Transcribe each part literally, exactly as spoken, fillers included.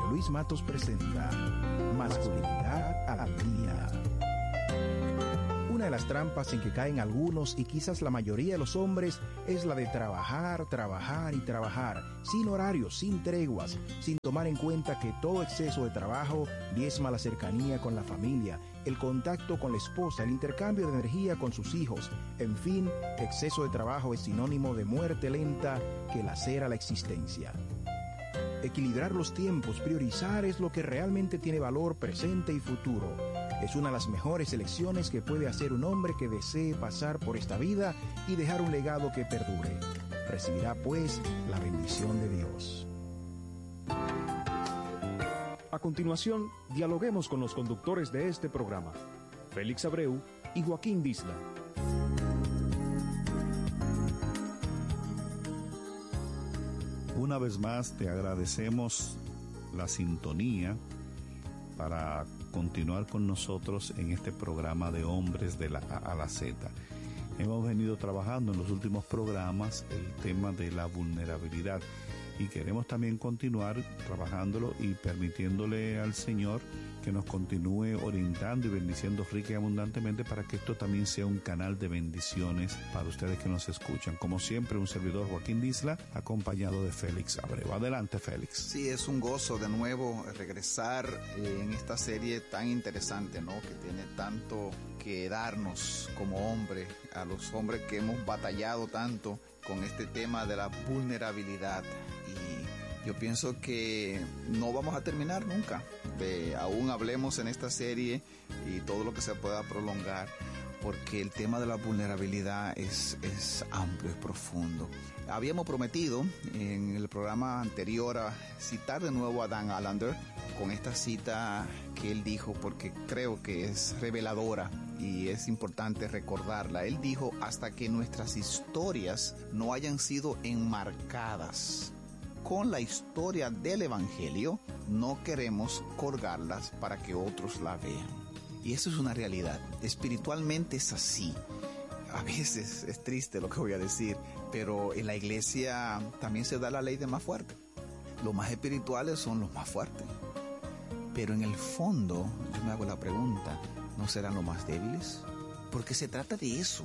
Luis Matos presenta Masculinidad al Día. Una de las trampas en que caen algunos y quizás la mayoría de los hombres es la de trabajar, trabajar y trabajar, sin horarios, sin treguas, sin tomar en cuenta que todo exceso de trabajo diezma la cercanía con la familia, el contacto con la esposa, el intercambio de energía con sus hijos. En fin, exceso de trabajo es sinónimo de muerte lenta que lacera la existencia. Equilibrar los tiempos, priorizar es lo que realmente tiene valor presente y futuro. Es una de las mejores elecciones que puede hacer un hombre que desee pasar por esta vida y dejar un legado que perdure. Recibirá, pues, la bendición de Dios. A continuación, dialoguemos con los conductores de este programa, Félix Abreu y Joaquín Disla. Una vez más te agradecemos la sintonía para continuar con nosotros en este programa de Hombres de la A a la Z. Hemos venido trabajando en los últimos programas el tema de la vulnerabilidad y queremos también continuar trabajándolo y permitiéndole al Señor que nos continúe orientando y bendiciendo rica y abundantemente para que esto también sea un canal de bendiciones para ustedes que nos escuchan. Como siempre, un servidor, Joaquín Disla, acompañado de Félix Abreu. Adelante, Félix. Sí, es un gozo de nuevo regresar en esta serie tan interesante, ¿no? Que tiene tanto que darnos como hombre, a los hombres que hemos batallado tanto con este tema de la vulnerabilidad. Y yo pienso que no vamos a terminar nunca. De, aún hablemos en esta serie y todo lo que se pueda prolongar, porque el tema de la vulnerabilidad es, es amplio, es profundo. Habíamos prometido en el programa anterior a citar de nuevo a Dan Allender con esta cita que él dijo, porque creo que es reveladora y es importante recordarla. Él dijo: hasta que nuestras historias no hayan sido enmarcadas con la historia del Evangelio, no queremos colgarlas para que otros la vean. Y eso es una realidad. Espiritualmente es así. A veces es triste lo que voy a decir, pero en la iglesia también se da la ley de más fuerte. Los más espirituales son los más fuertes. Pero en el fondo, yo me hago la pregunta, ¿no serán los más débiles? Porque se trata de eso.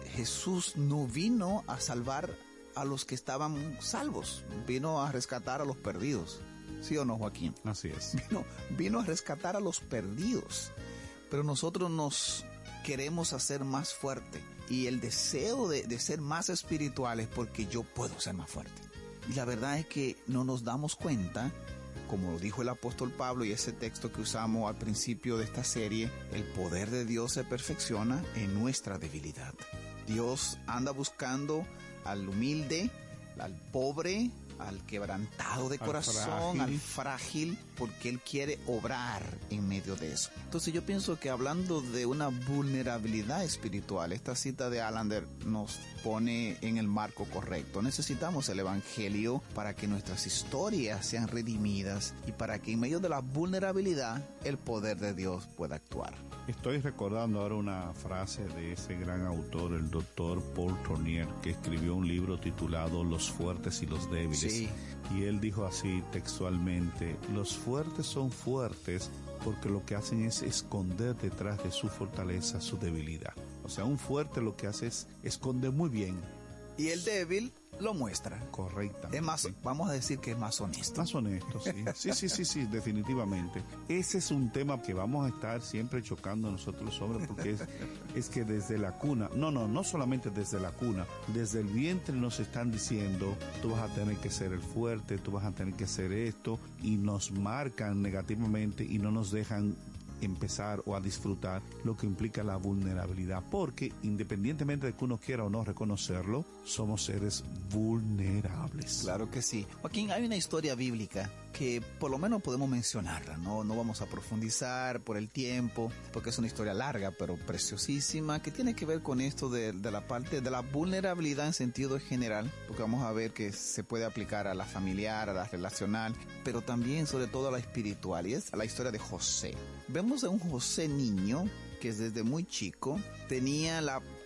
Jesús no vino a salvar a los que estaban salvos, vino a rescatar a los perdidos. ¿Sí o no, Joaquín? Así es. Vino, vino a rescatar a los perdidos. Pero nosotros nos queremos hacer más fuerte. Y el deseo de, de ser más espiritual es porque yo puedo ser más fuerte. Y la verdad es que no nos damos cuenta, como lo dijo el apóstol Pablo y ese texto que usamos al principio de esta serie, el poder de Dios se perfecciona en nuestra debilidad. Dios anda buscando al humilde, al pobre, al quebrantado de al corazón, frágil. al frágil, porque Él quiere obrar en medio de eso. Entonces yo pienso que hablando de una vulnerabilidad espiritual, esta cita de Allender nos pone en el marco correcto. Necesitamos el Evangelio para que nuestras historias sean redimidas y para que en medio de la vulnerabilidad el poder de Dios pueda actuar. Estoy recordando ahora una frase de ese gran autor, el doctor Paul Tournier, que escribió un libro titulado Los fuertes y los débiles. Sí. Y él dijo así textualmente: los fuertes son fuertes porque lo que hacen es esconder detrás de su fortaleza su debilidad. O sea, un fuerte lo que hace es esconder muy bien. Y el débil lo muestra. Correctamente. Es más, vamos a decir que es más honesto. Más honesto, sí. Sí, sí, sí, sí, definitivamente. Ese es un tema que vamos a estar siempre chocando nosotros los hombres, porque es, es que desde la cuna, no, no, no solamente desde la cuna, desde el vientre nos están diciendo: tú vas a tener que ser el fuerte, tú vas a tener que hacer esto, y nos marcan negativamente y no nos dejan empezar o a disfrutar lo que implica la vulnerabilidad, porque independientemente de que uno quiera o no reconocerlo, somos seres vulnerables. Claro que sí. Joaquín, hay una historia bíblica que por lo menos podemos mencionarla, ¿no? No vamos a profundizar por el tiempo, porque es una historia larga, pero preciosísima, que tiene que ver con esto de, de la parte de la vulnerabilidad en sentido general, porque vamos a ver que se puede aplicar a la familiar, a la relacional, pero también sobre todo a la espiritual, y es la historia de José. Vemos a un José niño que desde muy chico tenía la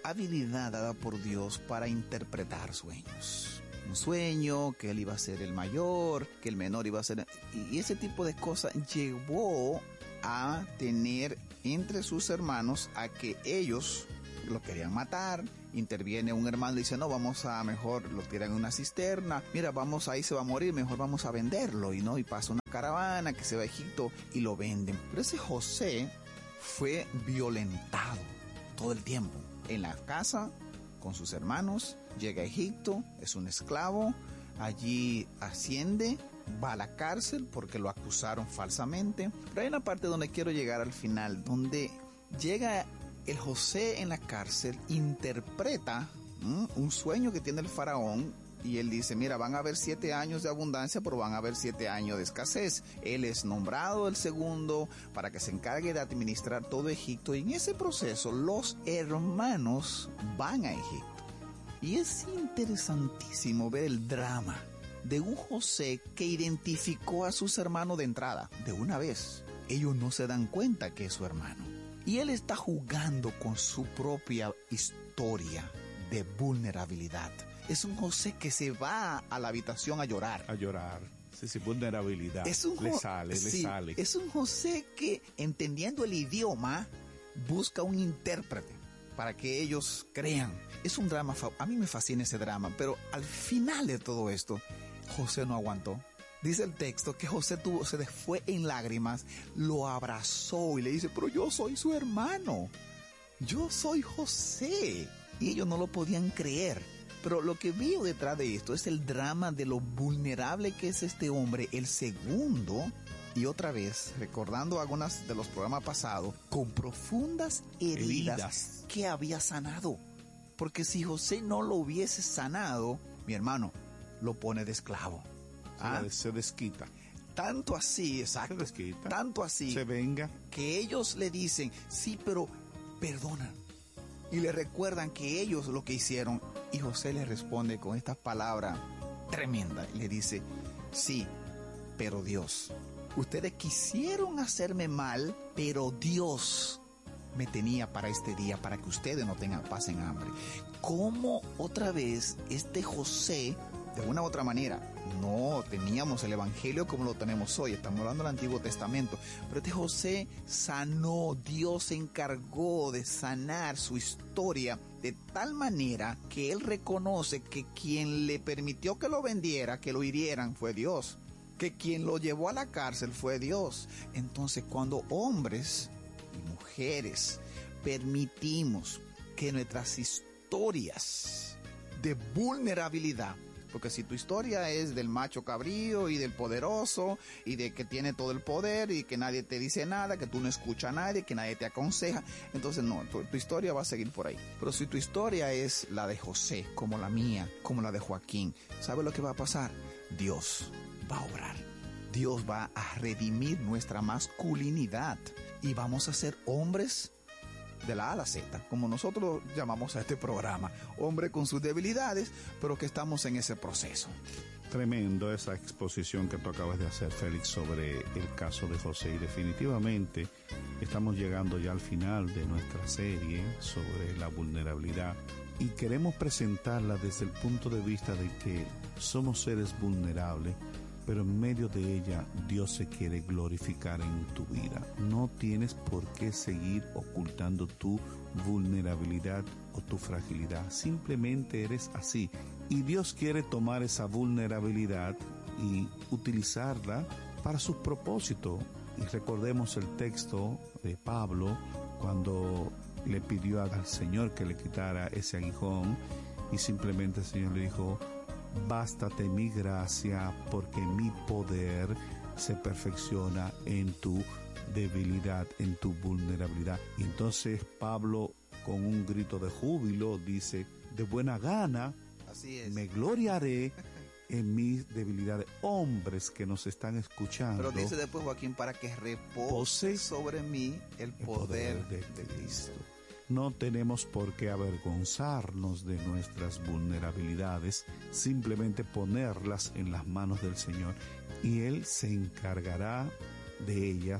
habilidad dada por Dios para interpretar sueños. Un sueño, que él iba a ser el mayor, que el menor iba a ser... Y ese tipo de cosas llevó a tener entre sus hermanos a que ellos lo querían matar. Interviene un hermano y dice, no, vamos a mejor lo tiran en una cisterna, mira, vamos, ahí se va a morir, mejor vamos a venderlo, y no, y pasa una caravana que se va a Egipto y lo venden. Pero ese José fue violentado todo el tiempo en la casa con sus hermanos, llega a Egipto, es un esclavo, allí asciende, va a la cárcel porque lo acusaron falsamente. Pero hay una parte donde quiero llegar al final, donde llega el José en la cárcel, interpreta ¿m? un sueño que tiene el faraón, y él dice, mira, van a haber siete años de abundancia, pero van a haber siete años de escasez. Él es nombrado el segundo para que se encargue de administrar todo Egipto, y en ese proceso los hermanos van a Egipto. Y es interesantísimo ver el drama de un José que identificó a sus hermanos de entrada, de una vez. Ellos no se dan cuenta que es su hermano. Y él está jugando con su propia historia de vulnerabilidad. Es un José que se va a la habitación a llorar. A llorar. Sí, sí, vulnerabilidad. Es un le sale, sí, le sale. Es un José que, entendiendo el idioma, busca un intérprete para que ellos crean. Es un drama, a mí me fascina ese drama, pero al final de todo esto, José no aguantó. Dice el texto que José tuvo, se fue en lágrimas, lo abrazó y le dice, pero yo soy su hermano, yo soy José. Y ellos no lo podían creer. Pero lo que veo detrás de esto es el drama de lo vulnerable que es este hombre, el segundo, y otra vez, recordando algunos de los programas pasados, con profundas heridas, heridas que había sanado. Porque si José no lo hubiese sanado, mi hermano, lo pone de esclavo. ¿Ah? Se desquita. Tanto así, exacto. Se desquita. Tanto así. Se venga. Que ellos le dicen, sí, pero perdona. Y le recuerdan que ellos lo que hicieron. Y José le responde con esta palabra tremenda. Le dice, sí, pero Dios. Ustedes quisieron hacerme mal, pero Dios me tenía para este día, para que ustedes no tengan, pasen hambre. ¿Cómo otra vez este José, de una u otra manera, no teníamos el evangelio como lo tenemos hoy, estamos hablando del Antiguo Testamento, pero este José sanó, Dios se encargó de sanar su historia de tal manera que él reconoce que quien le permitió que lo vendiera, que lo hirieran, fue Dios, que quien lo llevó a la cárcel fue Dios. Entonces, cuando hombres y mujeres permitimos que nuestras historias de vulnerabilidad, porque si tu historia es del macho cabrío y del poderoso y de que tiene todo el poder y que nadie te dice nada, que tú no escuchas a nadie, que nadie te aconseja, entonces no, tu, tu historia va a seguir por ahí. Pero si tu historia es la de José, como la mía, como la de Joaquín, ¿sabe lo que va a pasar? Dios va a obrar. Dios va a redimir nuestra masculinidad y vamos a ser hombres de la A a la Z, como nosotros llamamos a este programa, hombre con sus debilidades, pero que estamos en ese proceso. Tremendo esa exposición que tú acabas de hacer, Félix, sobre el caso de José, y definitivamente estamos llegando ya al final de nuestra serie sobre la vulnerabilidad y queremos presentarla desde el punto de vista de que somos seres vulnerables, pero en medio de ella Dios se quiere glorificar en tu vida. No tienes por qué seguir ocultando tu vulnerabilidad o tu fragilidad. Simplemente eres así. Y Dios quiere tomar esa vulnerabilidad y utilizarla para sus propósitos. Y recordemos el texto de Pablo cuando le pidió al Señor que le quitara ese aguijón y simplemente el Señor le dijo: bástate mi gracia, porque mi poder se perfecciona en tu debilidad, en tu vulnerabilidad. Y entonces Pablo, con un grito de júbilo, dice: de buena gana, así es, me gloriaré en mis debilidades. Hombres que nos están escuchando. Pero dice después, Joaquín, para que repose sobre mí el poder, el poder de, de Cristo. No tenemos por qué avergonzarnos de nuestras vulnerabilidades, simplemente ponerlas en las manos del Señor y Él se encargará de ellas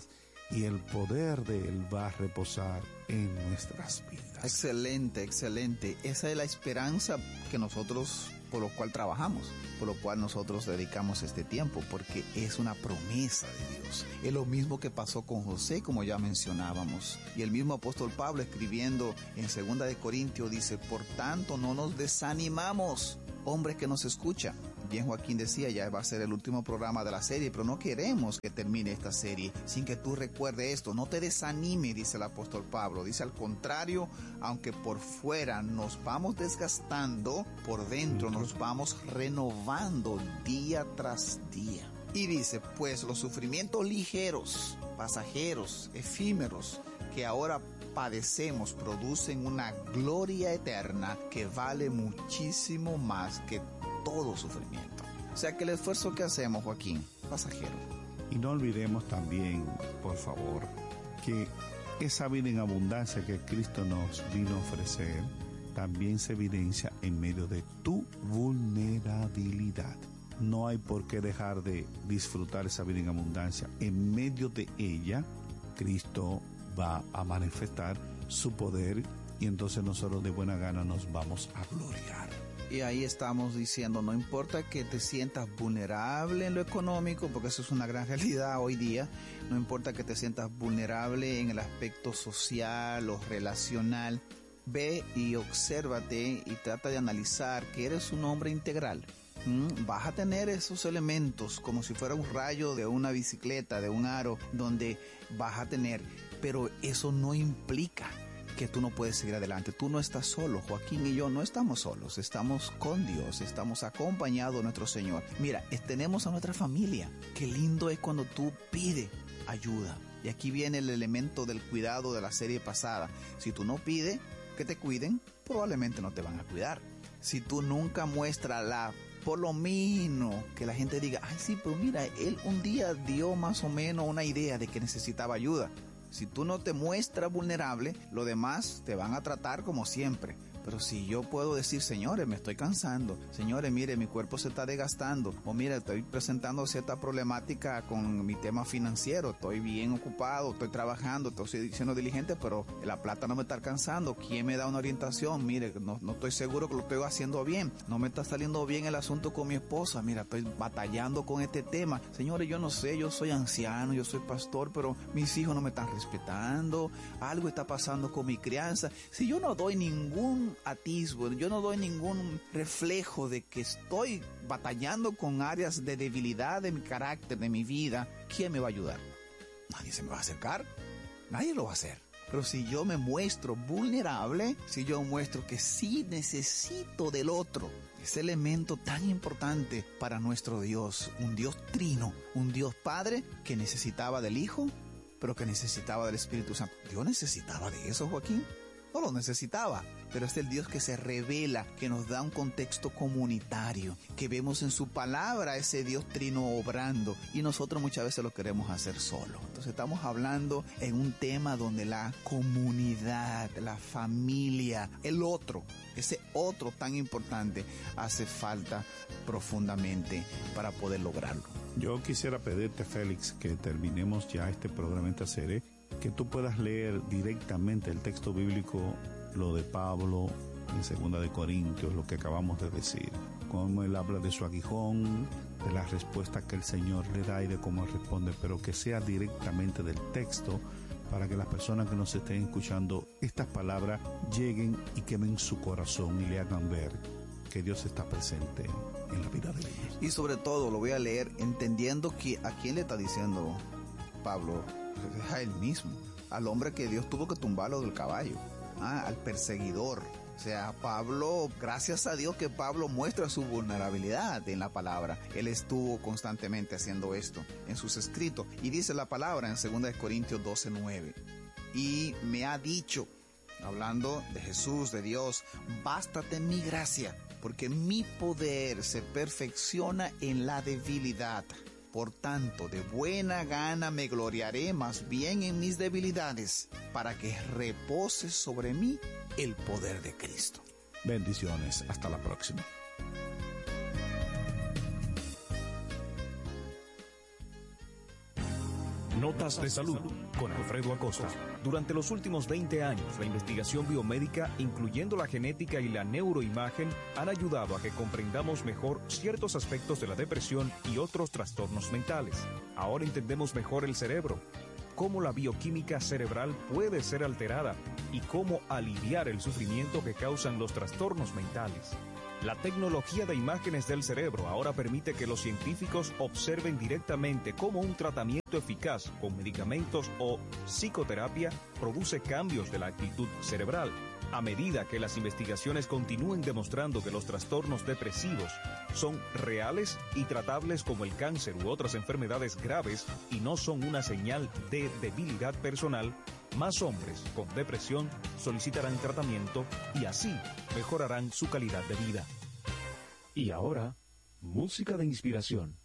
y el poder de Él va a reposar en nuestras vidas. Excelente, excelente. Esa es la esperanza que nosotros, por lo cual trabajamos, por lo cual nosotros dedicamos este tiempo, porque es una promesa de Dios. Es lo mismo que pasó con José, como ya mencionábamos. Y el mismo apóstol Pablo, escribiendo en segunda de Corintios, dice: por tanto, no nos desanimamos, hombres que nos escuchan. Bien, Joaquín decía, ya va a ser el último programa de la serie, pero no queremos que termine esta serie sin que tú recuerdes esto. No te desanime, dice el apóstol Pablo. Dice al contrario, aunque por fuera nos vamos desgastando, por dentro nos vamos renovando día tras día. Y dice, pues los sufrimientos ligeros, pasajeros, efímeros, que ahora padecemos, producen una gloria eterna que vale muchísimo más que todo sufrimiento. O sea que el esfuerzo que hacemos, Joaquín, pasajero. Y no olvidemos también, por favor, que esa vida en abundancia que Cristo nos vino a ofrecer también se evidencia en medio de tu vulnerabilidad. No hay por qué dejar de disfrutar esa vida en abundancia. En medio de ella, Cristo va a manifestar su poder y entonces nosotros de buena gana nos vamos a gloriar. Y ahí estamos diciendo, no importa que te sientas vulnerable en lo económico, porque eso es una gran realidad hoy día, no importa que te sientas vulnerable en el aspecto social o relacional, ve y obsérvate y trata de analizar que eres un hombre integral. ¿Mm? Vas a tener esos elementos como si fuera un rayo de una bicicleta, de un aro, donde vas a tener, pero eso no implica que tú no puedes seguir adelante. Tú no estás solo. Joaquín y yo no estamos solos. Estamos con Dios. Estamos acompañados de nuestro Señor. Mira, tenemos a nuestra familia. Qué lindo es cuando tú pides ayuda. Y aquí viene el elemento del cuidado de la serie pasada. Si tú no pides que te cuiden, probablemente no te van a cuidar. Si tú nunca muestras la, por lo menos, que la gente diga, ay sí, pero mira, él un día dio más o menos una idea de que necesitaba ayuda. Si tú no te muestras vulnerable, los demás te van a tratar como siempre. Pero si yo puedo decir, señores, me estoy cansando, señores, mire, mi cuerpo se está desgastando, o mire, estoy presentando cierta problemática con mi tema financiero, estoy bien ocupado, estoy trabajando, estoy siendo diligente, pero la plata no me está alcanzando, ¿quién me da una orientación? Mire, no, no estoy seguro que lo estoy haciendo bien, no me está saliendo bien el asunto con mi esposa, mira, estoy batallando con este tema, señores, yo no sé, yo soy anciano, yo soy pastor, pero mis hijos no me están respetando, algo está pasando con mi crianza. Si yo no doy ningún atisbo, yo no doy ningún reflejo de que estoy batallando con áreas de debilidad de mi carácter, de mi vida, ¿quién me va a ayudar? Nadie se me va a acercar, nadie lo va a hacer. Pero si yo me muestro vulnerable, si yo muestro que sí necesito del otro, ese elemento tan importante para nuestro Dios, un Dios trino, un Dios Padre que necesitaba del Hijo, pero que necesitaba del Espíritu Santo. ¿Yo necesitaba de eso, Joaquín? No lo necesitaba, pero es el Dios que se revela, que nos da un contexto comunitario, que vemos en su palabra ese Dios trino obrando y nosotros muchas veces lo queremos hacer solo. Entonces estamos hablando en un tema donde la comunidad, la familia, el otro, ese otro tan importante hace falta profundamente para poder lograrlo. Yo quisiera pedirte, Félix, que terminemos ya este programa, esta serie, que tú puedas leer directamente el texto bíblico, lo de Pablo en segunda de Corintios, lo que acabamos de decir, cómo él habla de su aguijón, de la respuesta que el Señor le da y de cómo él responde, pero que sea directamente del texto para que las personas que nos estén escuchando estas palabras lleguen y quemen su corazón y le hagan ver que Dios está presente en la vida de ellos. Y sobre todo lo voy a leer entendiendo que a quién le está diciendo Pablo. Es a él mismo, al hombre que Dios tuvo que tumbarlo del caballo, ah, al perseguidor. O sea, Pablo, gracias a Dios que Pablo muestra su vulnerabilidad en la palabra. Él estuvo constantemente haciendo esto en sus escritos. Y dice la palabra en segunda de Corintios doce nueve. Y me ha dicho, hablando de Jesús, de Dios, bástate mi gracia, porque mi poder se perfecciona en la debilidad. Por tanto, de buena gana me gloriaré más bien en mis debilidades, para que repose sobre mí el poder de Cristo. Bendiciones, hasta la próxima. Notas de salud con Alfredo Acosta. Durante los últimos veinte años, la investigación biomédica, incluyendo la genética y la neuroimagen, han ayudado a que comprendamos mejor ciertos aspectos de la depresión y otros trastornos mentales. Ahora entendemos mejor el cerebro, cómo la bioquímica cerebral puede ser alterada y cómo aliviar el sufrimiento que causan los trastornos mentales. La tecnología de imágenes del cerebro ahora permite que los científicos observen directamente cómo un tratamiento eficaz con medicamentos o psicoterapia produce cambios de la actitud cerebral. A medida que las investigaciones continúen demostrando que los trastornos depresivos son reales y tratables como el cáncer u otras enfermedades graves y no son una señal de debilidad personal, más hombres con depresión solicitarán tratamiento y así mejorarán su calidad de vida. Y ahora, música de inspiración.